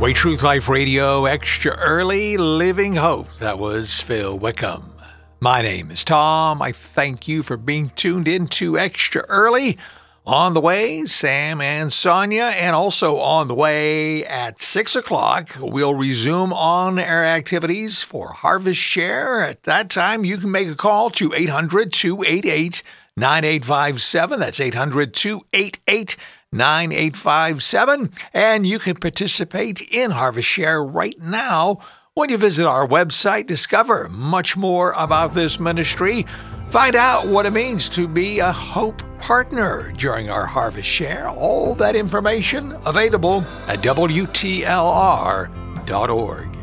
Way Truth Life Radio, extra early, living hope. That was Phil Wickham. My name is Tom. I thank you for being tuned in to Extra Early. On the way, Sam and Sonia, and also on the way at 6 o'clock, we'll resume on-air activities for Harvest Share. At that time, you can make a call to 800-288-9857. That's 800-288-9857. And you can participate in Harvest Share right now when you visit our website. Discover much more about this ministry. Find out what it means to be a Hope partner during our Harvest Share. All that information available at WTLR.org.